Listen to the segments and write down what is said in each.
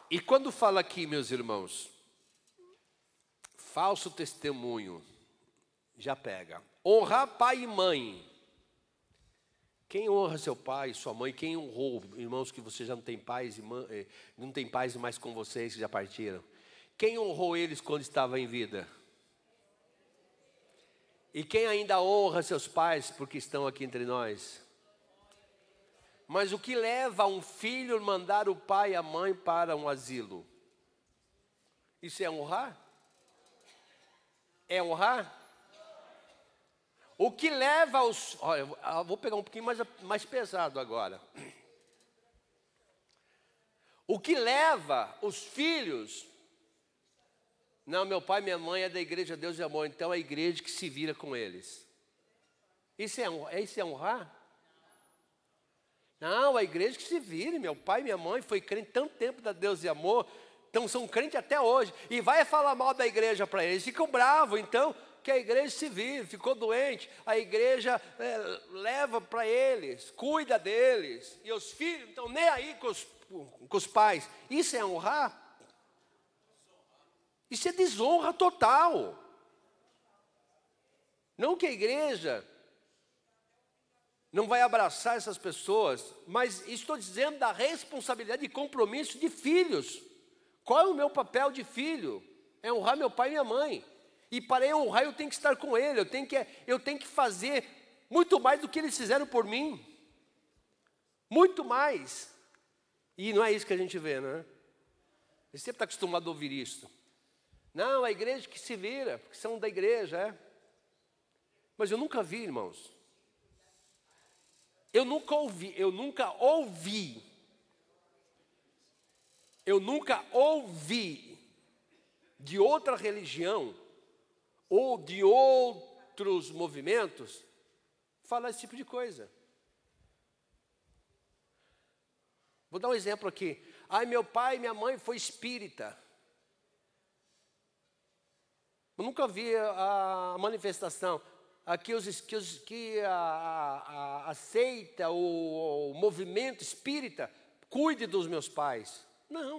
E quando fala aqui, meus irmãos, falso testemunho, já pega. Honrar pai e mãe. Quem honra seu pai, sua mãe? Quem honrou, irmãos, que você já não tem pais e não tem pais mais com vocês, que já partiram? Quem honrou eles quando estava em vida? E quem ainda honra seus pais porque estão aqui entre nós? Mas o que leva um filho a mandar o pai e a mãe para um asilo? Isso é honrar? É honrar? O que leva os... Olha, eu vou pegar um pouquinho mais pesado agora. O que leva os filhos... Não, meu pai e minha mãe é da igreja Deus e Amor, então é a igreja que se vira com eles. Isso é honrar? Não, a igreja que se vire. Meu pai e minha mãe foi crente tanto tempo da Deus e Amor, então são crentes até hoje. E vai falar mal da igreja para eles, ficam bravos, então... que a igreja se vire, ficou doente, a igreja leva para eles, cuida deles, e os filhos não estão nem aí com os pais. Isso é honrar? Isso é desonra total. Não que a igreja não vai abraçar essas pessoas, mas estou dizendo da responsabilidade e compromisso de filhos. Qual é o meu papel de filho? É honrar meu pai e minha mãe. E para eu honrar, eu tenho que estar com ele, eu tenho que fazer muito mais do que eles fizeram por mim. Muito mais. E não é isso que a gente vê, né? A gente sempre está acostumado a ouvir isso. Não, a igreja que se vira, porque são da igreja, é. Mas eu nunca vi, irmãos. Eu nunca ouvi de outra religião ou de outros movimentos, falar esse tipo de coisa. Vou dar um exemplo aqui. Meu pai e minha mãe foi espírita. Eu nunca vi a manifestação. Aqui a seita, o movimento espírita, cuide dos meus pais. Não.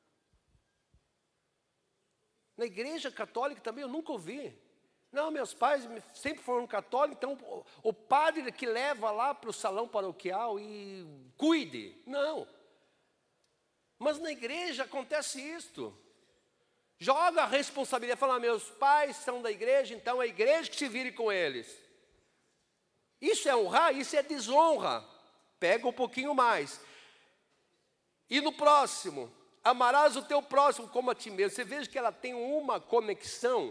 Na igreja católica também eu nunca ouvi. Não, meus pais sempre foram católicos, então o padre que leva lá para o salão paroquial e cuide. Não. Mas na igreja acontece isto. Joga a responsabilidade, fala, meus pais são da igreja, então é a igreja que se vire com eles. Isso é honrar, isso é desonra. Pega um pouquinho mais. E no próximo, amarás o teu próximo como a ti mesmo. Você veja que ela tem uma conexão.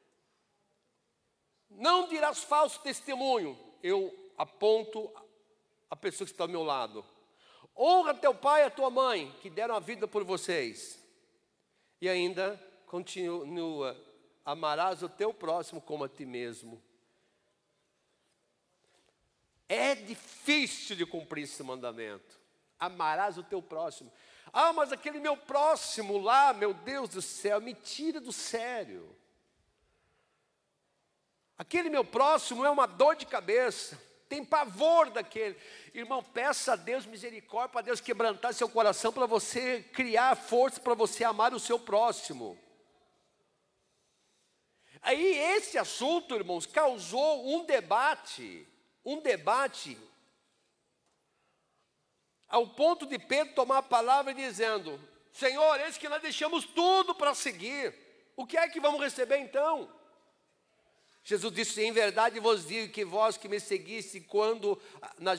Não dirás falso testemunho. Eu aponto a pessoa que está ao meu lado. Honra teu pai e a tua mãe, que deram a vida por vocês. E ainda continua, amarás o teu próximo como a ti mesmo. É difícil de cumprir esse mandamento. Amarás o teu próximo. Mas aquele meu próximo lá, meu Deus do céu, me tira do sério. Aquele meu próximo é uma dor de cabeça. Tem pavor daquele. Irmão, peça a Deus misericórdia, para Deus quebrantar seu coração, para você criar força, para você amar o seu próximo. Aí esse assunto, irmãos, causou um debate, ao ponto de Pedro tomar a palavra dizendo, Senhor, eis que nós deixamos tudo para seguir, o que é que vamos receber então? Jesus disse, em verdade vos digo que vós que me seguisse, quando na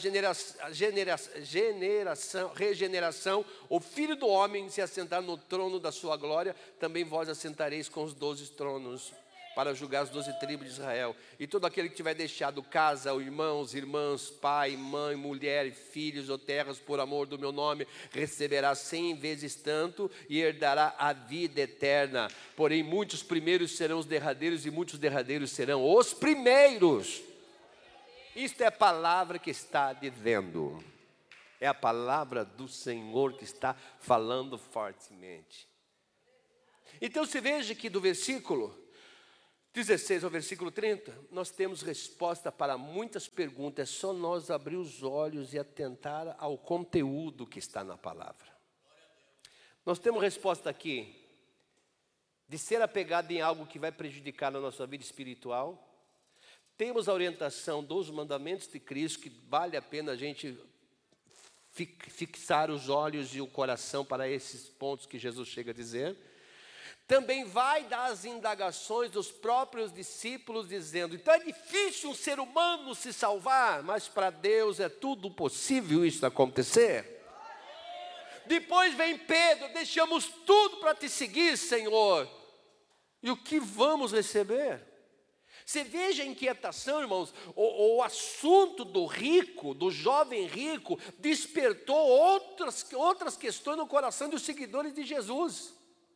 regeneração, o Filho do Homem se assentar no trono da sua glória, também vós assentareis com os 12 tronos, para julgar as 12 tribos de Israel. E todo aquele que tiver deixado casa, irmãos, irmãs, pai, mãe, mulher, filhos ou terras, por amor do meu nome, receberá 100 vezes tanto e herdará a vida eterna. Porém, muitos primeiros serão os derradeiros e muitos derradeiros serão os primeiros. Isto é a palavra que está dizendo. É a palavra do Senhor que está falando fortemente. Então, se veja que do versículo 16 ao versículo 30, nós temos resposta para muitas perguntas, é só nós abrir os olhos e atentar ao conteúdo que está na palavra. Nós temos resposta aqui de ser apegado em algo que vai prejudicar a nossa vida espiritual. Temos a orientação dos mandamentos de Cristo, que vale a pena a gente fixar os olhos e o coração para esses pontos que Jesus chega a dizer. Também vai das indagações dos próprios discípulos, dizendo: então é difícil um ser humano se salvar, mas para Deus é tudo possível isso acontecer. Depois vem Pedro: deixamos tudo para te seguir, Senhor. E o que vamos receber? Você veja a inquietação, irmãos. O assunto do rico, do jovem rico, despertou outras questões no coração dos seguidores de Jesus.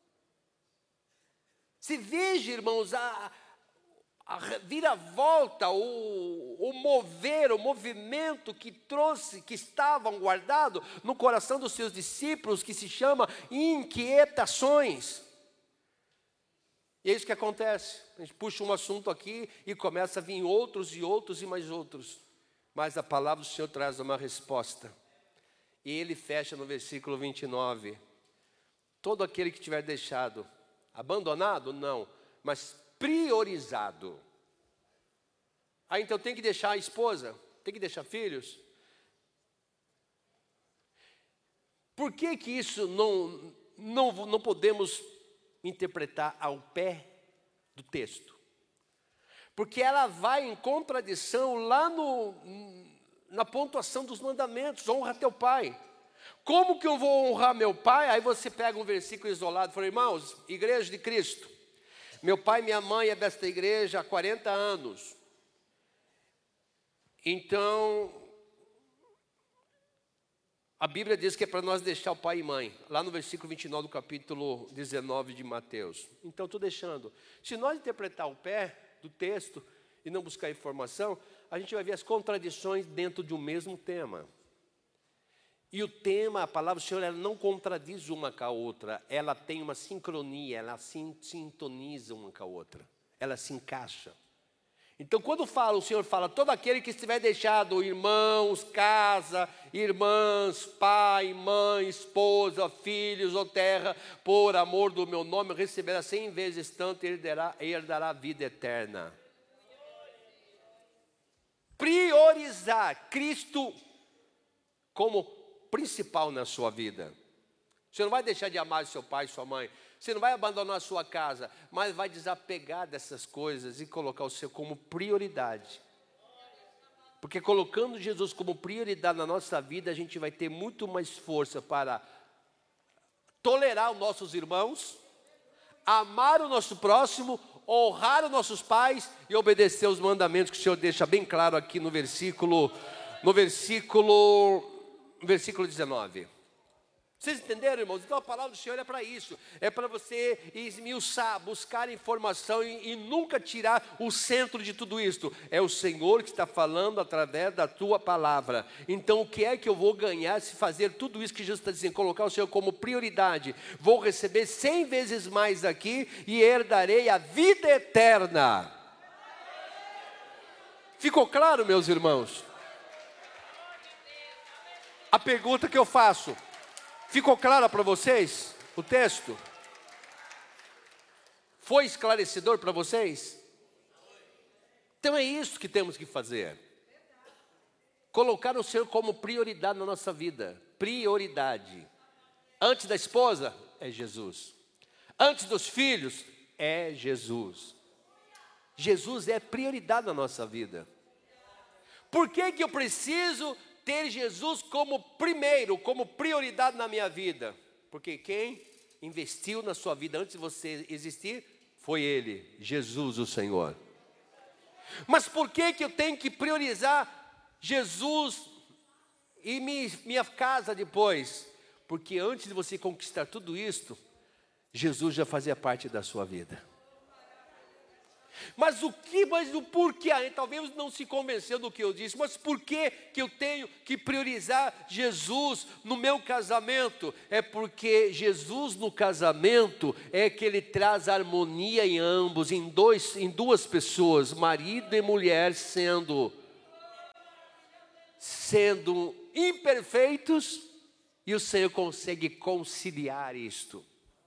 Se veja, irmãos, a viravolta, o mover, o movimento que trouxe, que estavam guardado no coração dos seus discípulos, que se chama inquietações. E é isso que acontece. A gente puxa um assunto aqui e começa a vir outros e outros e mais outros. Mas a palavra do Senhor traz uma resposta. E ele fecha no versículo 29. Todo aquele que tiver deixado, abandonado? Não, mas priorizado. Ah, então tem que deixar a esposa? Tem que deixar filhos? Por que isso não podemos interpretar ao pé do texto? Porque ela vai em contradição lá na pontuação dos mandamentos: honra teu pai. Como que eu vou honrar meu pai? Aí você pega um versículo isolado e fala: irmãos, igreja de Cristo, meu pai e minha mãe é desta igreja há 40 anos. Então, a Bíblia diz que é para nós deixar o pai e mãe, lá no versículo 29 do capítulo 19 de Mateus. Então, estou deixando. Se nós interpretar o pé do texto e não buscar informação, a gente vai ver as contradições dentro de um mesmo tema. E o tema, a palavra do Senhor, ela não contradiz uma com a outra. Ela tem uma sincronia, ela sintoniza uma com a outra. Ela se encaixa. Então, quando o Senhor fala: todo aquele que estiver deixado irmãos, casa, irmãs, pai, mãe, esposa, filhos ou terra, por amor do meu nome, receberá 100 vezes tanto e herdará a vida eterna. Priorizar Cristo como principal na sua vida. Você não vai deixar de amar seu pai e sua mãe. Você não vai abandonar a sua casa, mas vai desapegar dessas coisas e colocar o seu como prioridade. Porque colocando Jesus como prioridade na nossa vida, a gente vai ter muito mais força para tolerar os nossos irmãos, amar o nosso próximo, honrar os nossos pais e obedecer os mandamentos que o Senhor deixa bem claro aqui no versículo 19. Vocês entenderam, irmãos? Então a palavra do Senhor é para isso. É para você esmiuçar, buscar informação e nunca tirar o centro de tudo isto. É o Senhor que está falando através da tua palavra. Então o que é que eu vou ganhar se fazer tudo isso que Jesus está dizendo? Colocar o Senhor como prioridade. Vou receber 100 vezes mais aqui e herdarei a vida eterna. Ficou claro, meus irmãos? A pergunta que eu faço: ficou claro para vocês o texto? Foi esclarecedor para vocês? Então é isso que temos que fazer. Colocar o Senhor como prioridade na nossa vida. Prioridade. Antes da esposa, é Jesus. Antes dos filhos, é Jesus. Jesus é prioridade na nossa vida. Por que eu preciso ter Jesus como primeiro, como prioridade na minha vida? Porque quem investiu na sua vida antes de você existir foi Ele, Jesus o Senhor. Mas por que eu tenho que priorizar Jesus e minha casa depois? Porque antes de você conquistar tudo isto, Jesus já fazia parte da sua vida. Mas o porquê? Talvez não se convenceu do que eu disse, mas por que eu tenho que priorizar Jesus no meu casamento? É porque Jesus no casamento é que Ele traz harmonia em ambos, em duas pessoas, marido e mulher, sendo imperfeitos, E o Senhor consegue conciliar isto.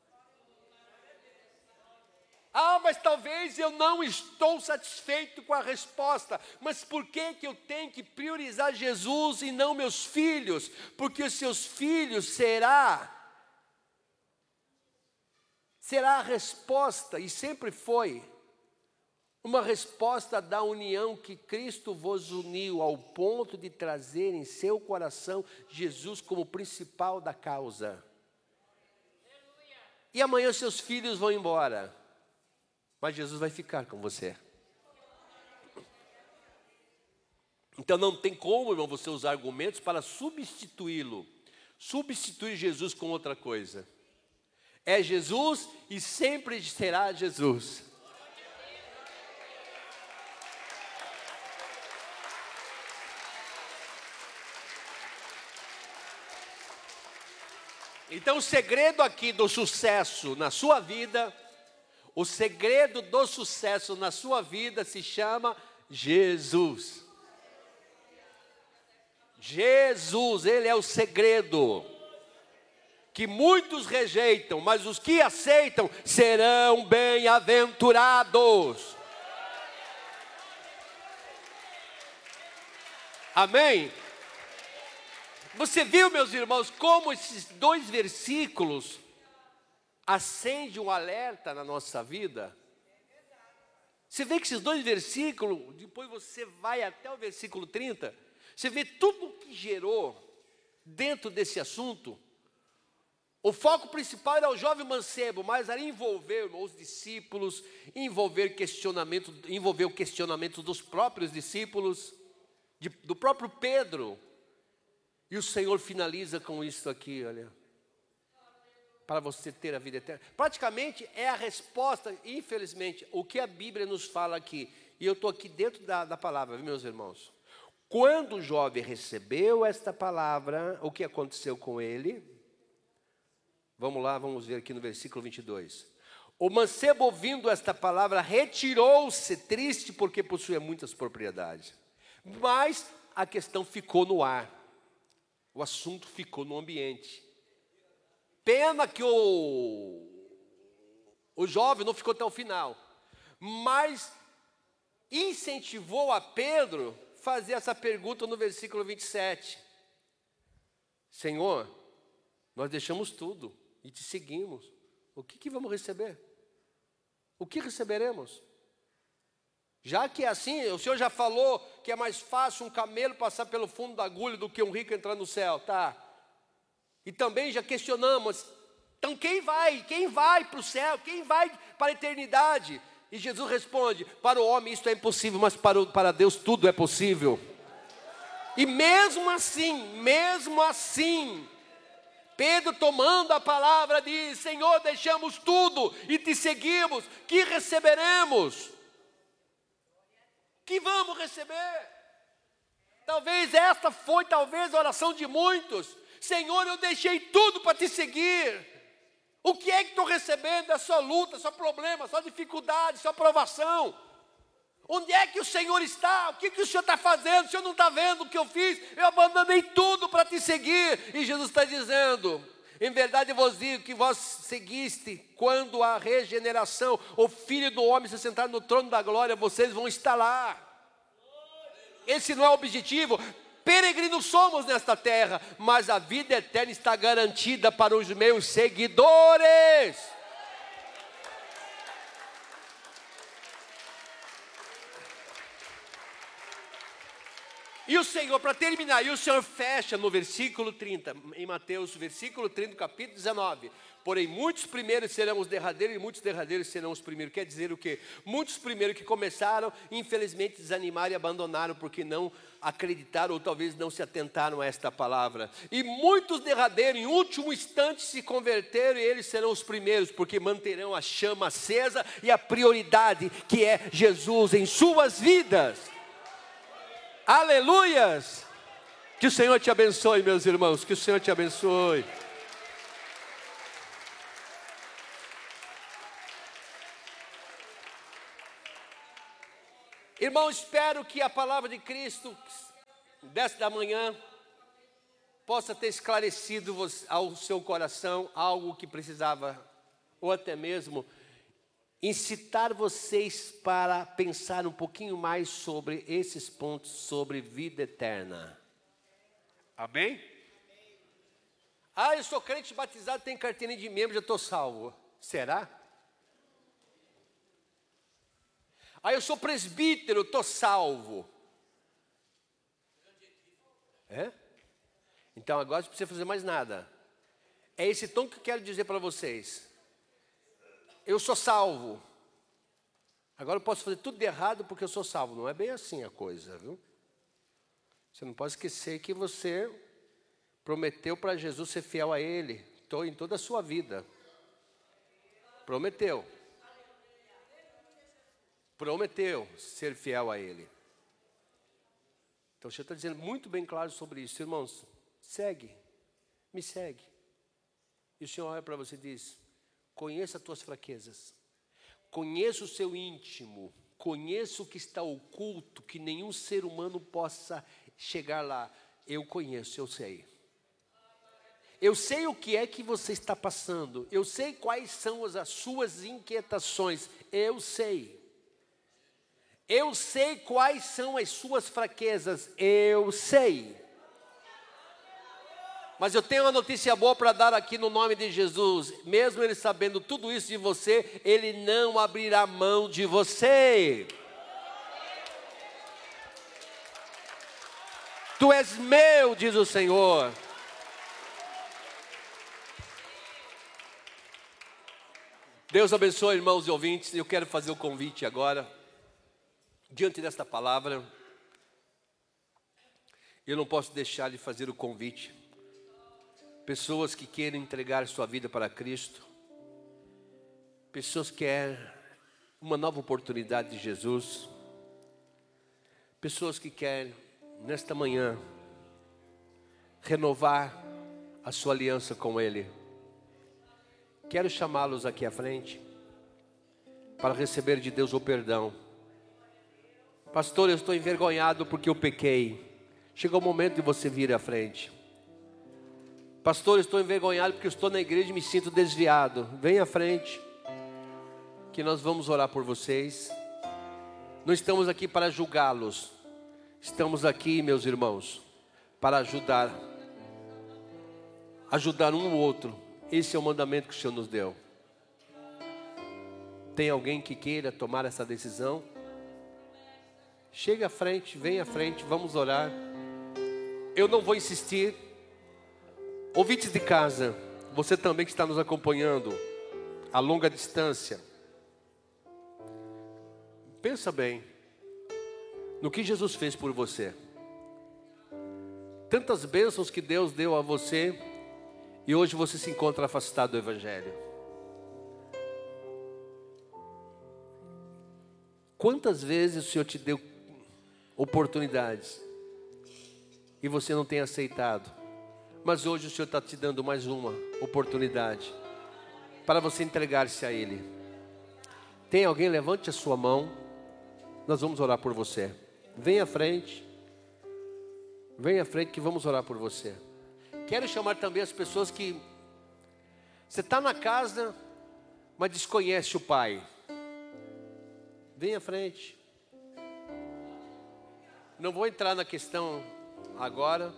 Ah, mas talvez eu não estou satisfeito com a resposta. Mas por que eu tenho que priorizar Jesus e não meus filhos? Porque os seus filhos será a resposta, e sempre foi, uma resposta da união que Cristo vos uniu ao ponto de trazer em seu coração Jesus como principal da causa. E amanhã seus filhos vão embora, mas Jesus vai ficar com você. Então não tem como, irmão, você usar argumentos para substituí-lo. Substituir Jesus com outra coisa. É Jesus e sempre será Jesus. Então o segredo aqui do sucesso na sua vida, o segredo do sucesso na sua vida se chama Jesus. Jesus, Ele é o segredo, que muitos rejeitam, mas os que aceitam serão bem-aventurados. Amém? Você viu, meus irmãos, como esses 2 versículos acendem um alerta na nossa vida? Você vê que esses 2 versículos, depois você vai até o versículo 30, você vê tudo o que gerou dentro desse assunto. O foco principal era o jovem mancebo, mas ali envolveu os discípulos, envolveu o questionamento dos próprios discípulos, do próprio Pedro. E o Senhor finaliza com isso aqui, olha. Para você ter a vida eterna. Praticamente é a resposta, infelizmente, o que a Bíblia nos fala aqui. E eu estou aqui dentro da palavra, viu, meus irmãos? Quando o jovem recebeu esta palavra, o que aconteceu com ele? Vamos lá, vamos ver aqui no versículo 22. O mancebo, ouvindo esta palavra, retirou-se triste porque possuía muitas propriedades. Mas a questão ficou no ar. O assunto ficou no ambiente. Pena que o jovem não ficou até o final. Mas incentivou a Pedro a fazer essa pergunta no versículo 27. Senhor, nós deixamos tudo e te seguimos. O que vamos receber? O que receberemos? Já que é assim, o Senhor já falou que é mais fácil um camelo passar pelo fundo da agulha do que um rico entrar no céu, tá? E também já questionamos, então quem vai para o céu? Quem vai para a eternidade? E Jesus responde, para o homem isso é impossível, mas para Deus tudo é possível. E mesmo assim, Pedro tomando a palavra diz, Senhor, deixamos tudo e te seguimos, que receberemos? Que vamos receber? Talvez esta foi a oração de muitos. Senhor, eu deixei tudo para te seguir. O que é que estou recebendo? É só luta, só problema, só dificuldade, só provação. Onde é que o Senhor está? O que o Senhor está fazendo? O Senhor não está vendo o que eu fiz? Eu abandonei tudo para te seguir. E Jesus está dizendo, em verdade eu vos digo que vós seguiste quando a regeneração, o Filho do Homem se sentar no trono da glória, vocês vão estar lá. Esse não é o objetivo. Peregrinos somos nesta terra, mas a vida eterna está garantida para os meus seguidores. E o Senhor, para terminar, o Senhor fecha no versículo 30, em Mateus, versículo 30, capítulo 19. Porém, muitos primeiros serão os derradeiros e muitos derradeiros serão os primeiros. Quer dizer o quê? Muitos primeiros que começaram, infelizmente desanimaram e abandonaram porque não acreditaram ou talvez não se atentaram a esta palavra. E muitos derradeiros, em último instante, se converteram e eles serão os primeiros, porque manterão a chama acesa e a prioridade que é Jesus em suas vidas. Aleluias! Que o Senhor te abençoe, meus irmãos, que o Senhor te abençoe. Irmão, espero que a palavra de Cristo desta manhã possa ter esclarecido ao seu coração algo que precisava, ou até mesmo incitar vocês para pensar um pouquinho mais sobre esses pontos sobre vida eterna. Amém? Ah, eu sou crente batizado, tenho carteirinha de membro, já estou salvo. Será? Ah, eu sou presbítero, estou salvo. É? Então agora não precisa fazer mais nada. É esse tom que eu quero dizer para vocês. Eu sou salvo. Agora eu posso fazer tudo de errado porque eu sou salvo. Não é bem assim a coisa, viu? Você não pode esquecer que você prometeu para Jesus ser fiel a Ele em toda a sua vida. Prometeu. Prometeu ser fiel a Ele. Então, o Senhor está dizendo muito bem claro sobre isso. Irmãos, segue, me segue. E o Senhor olha para você e diz, conheça as tuas fraquezas. Conheça o seu íntimo. Conheça o que está oculto, que nenhum ser humano possa chegar lá. Eu conheço, eu sei. Eu sei o que é que você está passando. Eu sei quais são as suas inquietações. Eu sei. Eu sei quais são as suas fraquezas. Eu sei. Mas eu tenho uma notícia boa para dar aqui no nome de Jesus. Mesmo Ele sabendo tudo isso de você, Ele não abrirá mão de você. Tu és meu, diz o Senhor. Deus abençoe, irmãos e ouvintes. Eu quero fazer o convite agora. Diante desta palavra, eu não posso deixar de fazer o convite. Pessoas que querem entregar sua vida para Cristo. Pessoas que querem uma nova oportunidade de Jesus. Pessoas que querem, nesta manhã, renovar a sua aliança com Ele. Quero chamá-los aqui à frente para receber de Deus o perdão. Pastor, eu estou envergonhado porque eu pequei. Chegou o momento de você vir à frente. Pastor, eu estou envergonhado porque eu estou na igreja e me sinto desviado. Vem à frente, que nós vamos orar por vocês. Não estamos aqui para julgá-los. Estamos aqui, meus irmãos, para ajudar um ou outro. Esse é o mandamento que o Senhor nos deu. Tem alguém que queira tomar essa decisão? Chega à frente, vem à frente, vamos orar. Eu não vou insistir. Ouvintes de casa, você também que está nos acompanhando a longa distância, pensa bem no que Jesus fez por você. Tantas bênçãos que Deus deu a você e hoje você se encontra afastado do Evangelho. Quantas vezes o Senhor te deu oportunidades e você não tem aceitado? Mas hoje o Senhor está te dando mais uma oportunidade para você entregar-se a Ele. Tem alguém? Levante a sua mão. Nós vamos orar por você. Venha à frente. Venha à frente que vamos orar por você. Quero chamar também as pessoas que você está na casa, mas desconhece o Pai. Venha à frente. Não vou entrar na questão agora.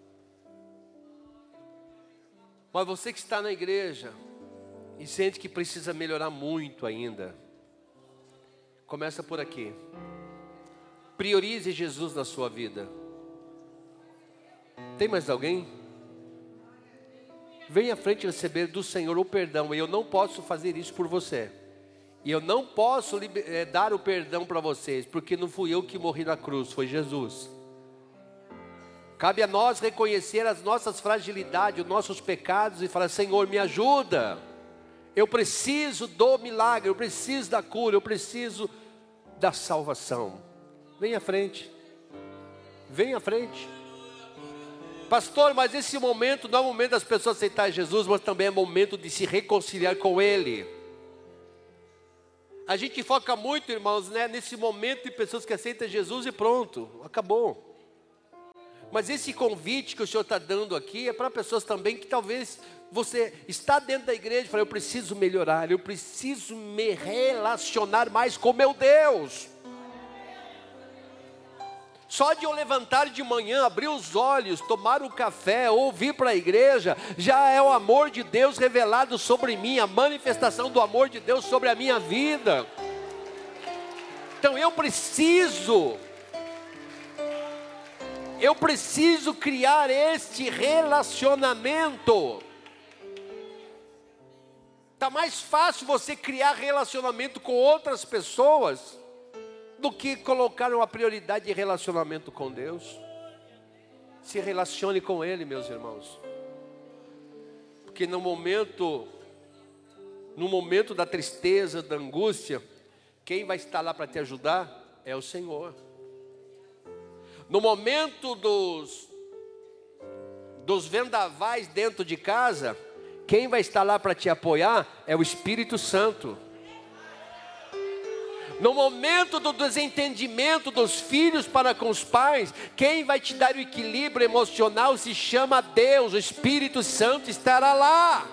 Mas você que está na igreja e sente que precisa melhorar muito ainda, começa por aqui. Priorize Jesus na sua vida. Tem mais alguém? Venha à frente receber do Senhor o perdão. E eu não posso fazer isso por você. E eu não posso dar o perdão para vocês, porque não fui eu que morri na cruz, foi Jesus. Cabe a nós reconhecer as nossas fragilidades, os nossos pecados e falar, Senhor, me ajuda. Eu preciso do milagre, eu preciso da cura, eu preciso da salvação. Venha à frente. Venha à frente. Pastor, mas esse momento não é o momento das pessoas aceitarem Jesus, mas também é momento de se reconciliar com Ele. A gente foca muito, irmãos, né, nesse momento de pessoas que aceitam Jesus e pronto, acabou. Mas esse convite que o Senhor está dando aqui é para pessoas também que talvez você está dentro da igreja e fala: eu preciso melhorar, eu preciso me relacionar mais com meu Deus. Só de eu levantar de manhã, abrir os olhos, tomar um café, ou vir para a igreja, já é o amor de Deus revelado sobre mim, a manifestação do amor de Deus sobre a minha vida. Então eu preciso criar este relacionamento. Está mais fácil você criar relacionamento com outras pessoas do que colocar uma prioridade de relacionamento com Deus. Se relacione com Ele, meus irmãos. Porque no momento da tristeza, da angústia, quem vai estar lá para te ajudar é o Senhor. No momento dos vendavais dentro de casa, quem vai estar lá para te apoiar é o Espírito Santo. No momento do desentendimento dos filhos para com os pais, quem vai te dar o equilíbrio emocional se chama Deus, o Espírito Santo estará lá.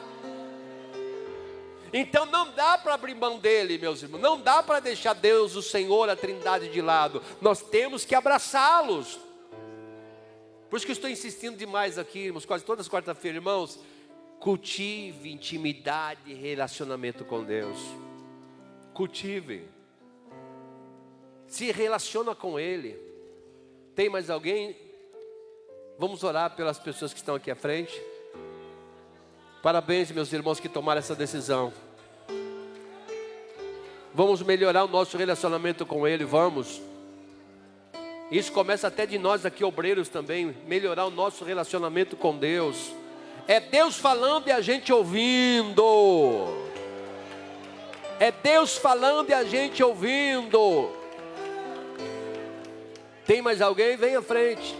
Então não dá para abrir mão dele, meus irmãos, não dá para deixar Deus, o Senhor, a Trindade de lado, nós temos que abraçá-los. Por isso que eu estou insistindo demais aqui, irmãos, quase todas as quarta-feiras, irmãos, cultive intimidade e relacionamento com Deus, cultive, se relaciona com Ele. Tem mais alguém? Vamos orar pelas pessoas que estão aqui à frente. Parabéns, meus irmãos, que tomaram essa decisão. Vamos melhorar o nosso relacionamento com Ele, vamos. Isso começa até de nós aqui, obreiros também, melhorar o nosso relacionamento com Deus. É Deus falando e a gente ouvindo. É Deus falando e a gente ouvindo. Tem mais alguém? Vem à frente.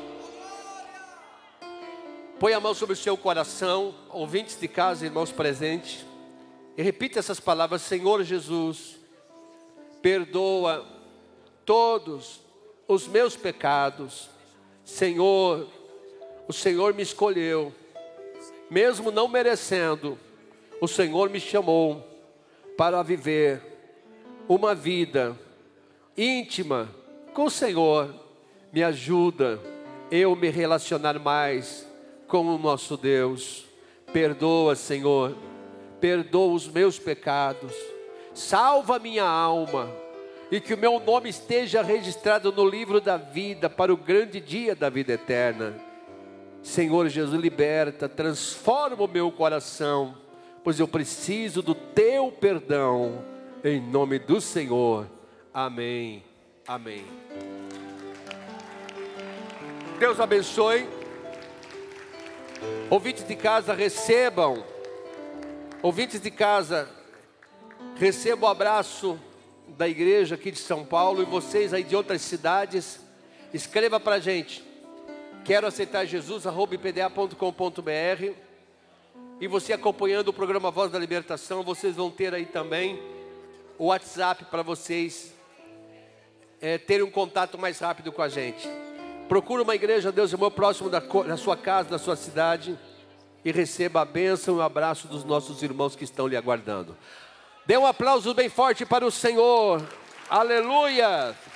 Põe a mão sobre o seu coração, ouvintes de casa, irmãos presentes, e repita essas palavras: Senhor Jesus, perdoa todos os meus pecados. Senhor, o Senhor me escolheu, mesmo não merecendo, o Senhor me chamou para viver uma vida íntima com o Senhor. Me ajuda eu me relacionar mais com o nosso Deus. Perdoa, Senhor, perdoa os meus pecados, salva a minha alma, e que o meu nome esteja registrado no livro da vida para o grande dia da vida eterna. Senhor Jesus, liberta, transforma o meu coração, pois eu preciso do teu perdão, em nome do Senhor. Amém, amém. Deus abençoe. Ouvintes de casa, recebam. Ouvintes de casa, recebam o abraço da igreja aqui de São Paulo. E vocês aí de outras cidades, escreva para a gente: quero aceitar Jesus, @ipda.com.br. E você acompanhando o programa Voz da Libertação, vocês vão ter aí também o WhatsApp para vocês terem um contato mais rápido com a gente. Procura uma igreja, Deus, irmão, próximo da sua casa, da sua cidade, e receba a bênção e o abraço dos nossos irmãos que estão lhe aguardando. Dê um aplauso bem forte para o Senhor. Aleluia!